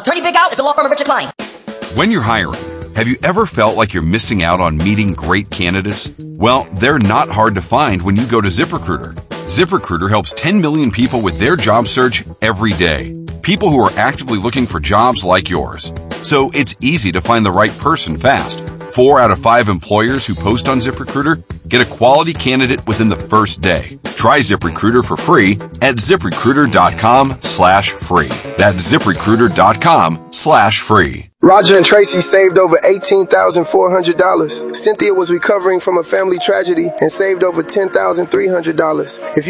Attorney Big Al at the law firm of Richard Klein. When you're hiring, have you ever felt like you're missing out on meeting great candidates? Well, they're not hard to find when you go to ZipRecruiter. ZipRecruiter helps 10 million people with their job search every day. People who are actively looking for jobs like yours. So it's easy to find the right person fast. 4 out of 5 employers who post on ZipRecruiter get a quality candidate within the first day. Try ZipRecruiter for free at ZipRecruiter.com/free. That's ZipRecruiter.com/free. Roger and Tracy saved over $18,400. Cynthia was recovering from a family tragedy and saved over $10,300. If you